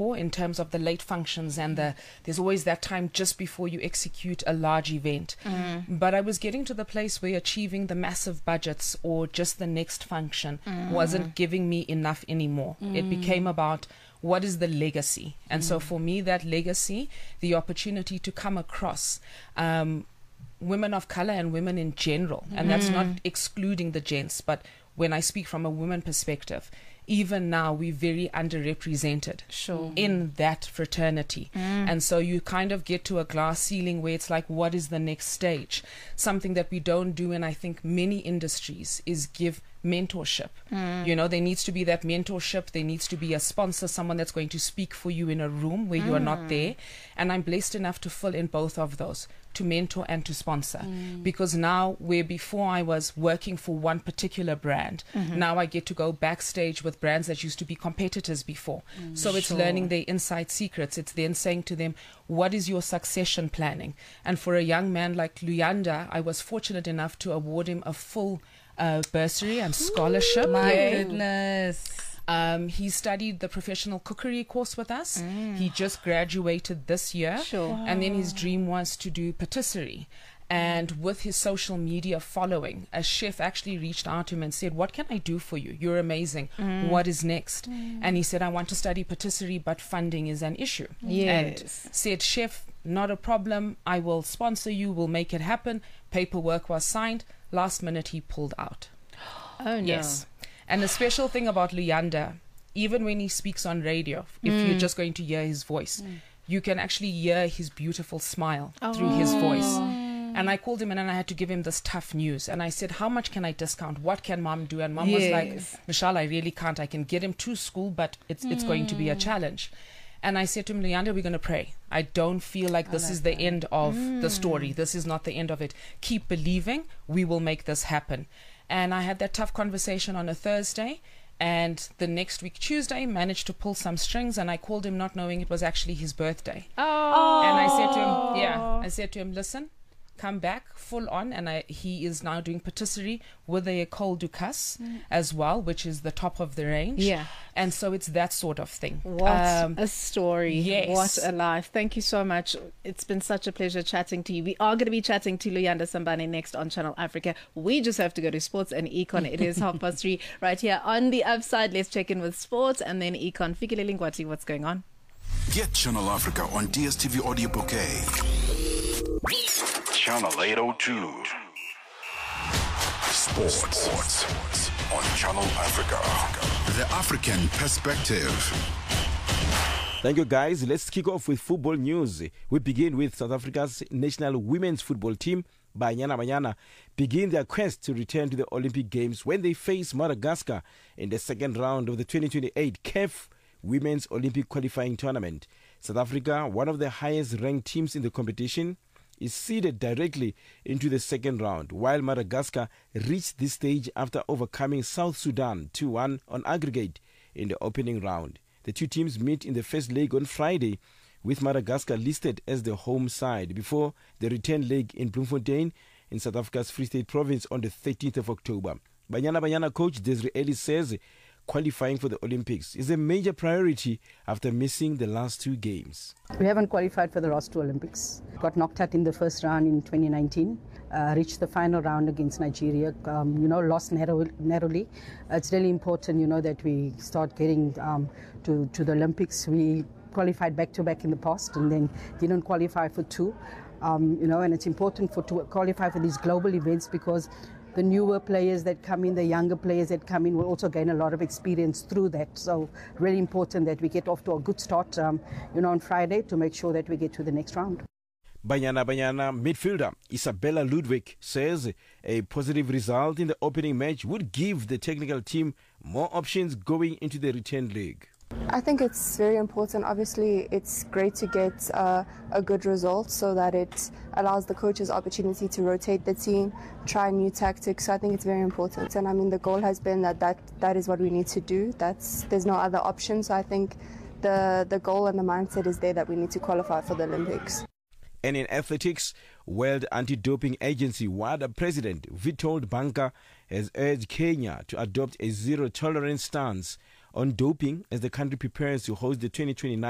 hardcore in terms of the late functions and there's always that time just before you execute a large event. But I was getting to the place where achieving the massive budgets or just the next function wasn't giving me enough anymore. It became about what is the legacy? And so for me, that legacy, the opportunity to come across women of color and women in general, and that's not excluding the gents, but when I speak from a woman perspective, even now we're very underrepresented in that fraternity. And so you kind of get to a glass ceiling where it's like, what is the next stage? Something that we don't do in I think many industries is give mentorship. You know, there needs to be that mentorship. There needs to be a sponsor, someone that's going to speak for you in a room where you are not there. And I'm blessed enough to fill in both of those, to mentor and to sponsor. Because now, where before I was working for one particular brand, now I get to go backstage with brands that used to be competitors before. So it's learning their inside secrets. It's then saying to them, what is your succession planning? And for a young man like Luyanda, I was fortunate enough to award him a full bursary and scholarship. My goodness. He studied the professional cookery course with us. He just graduated this year. And then his dream was to do patisserie. And with his social media following, a chef actually reached out to him and said, what can I do for you? You're amazing. What is next? And he said, I want to study patisserie, but funding is an issue. And said, chef, not a problem. I will sponsor you. We'll make it happen. Paperwork was signed. Last minute, he pulled out. Oh, no. Yes. And the special thing about Luyanda, even when he speaks on radio, if you're just going to hear his voice, you can actually hear his beautiful smile through his voice. And I called him in and I had to give him this tough news. And I said, how much can I discount? What can mom do? And mom was like, Michelle, I really can't. I can get him to school, but it's going to be a challenge. And I said to him, Luyanda, we're going to pray. I don't feel like this is the end of the story. This is not the end of it. Keep believing. We will make this happen. And I had that tough conversation on a Thursday. And the next week, Tuesday, managed to pull some strings. And I called him not knowing it was actually his birthday. And I said to him, listen, come back full on. And he is now doing patisserie with a Col Ducasse as well, which is the top of the range. And so it's that sort of thing. What a story. Yes. What a life. Thank you so much. It's been such a pleasure chatting to you. We are going to be chatting to Luyanda Sambane next on Channel Africa. We just have to go to sports and econ. It is 3:30 right here on The Upside. Let's check in with sports and then econ. Fikile Lingwati, what's going on? Get Channel Africa on DSTV Audio Bouquet. Channel 802. Sports on Channel Africa. The African perspective. Thank you, guys. Let's kick off with football news. We begin with South Africa's national women's football team, Banyana Banyana, begin their quest to return to the Olympic Games when they face Madagascar in the second round of the 2028 CAF Women's Olympic Qualifying Tournament. South Africa, one of the highest-ranked teams in the competition, is seeded directly into the second round, while Madagascar reached this stage after overcoming South Sudan 2-1 on aggregate in the opening round. The two teams meet in the first leg on Friday, with Madagascar listed as the home side, before the return leg in Bloemfontein in South Africa's Free State Province on the 13th of October. Banyana Banyana coach Desiree Ellis says qualifying for the Olympics is a major priority after missing the last two games. We haven't qualified for the last two Olympics. Got knocked out in the first round in 2019, reached the final round against Nigeria, lost narrowly. It's really important, that we start getting to the Olympics. We qualified back-to-back in the past and then didn't qualify for two, and it's important to qualify for these global events because the newer players that come in, the younger players that come in will also gain a lot of experience through that. So really important that we get off to a good start, on Friday to make sure that we get to the next round. Banyana midfielder Isabella Ludwig says a positive result in the opening match would give the technical team more options going into the return leg. I think it's very important. Obviously, it's great to get a good result so that it allows the coaches opportunity to rotate the team, try new tactics. So I think it's very important. And the goal has been that is what we need to do. There's no other option. So I think the goal and the mindset is there that we need to qualify for the Olympics. And in athletics, World Anti-Doping Agency WADA President Witold Banka has urged Kenya to adopt a zero-tolerance stance on doping as the country prepares to host the 2029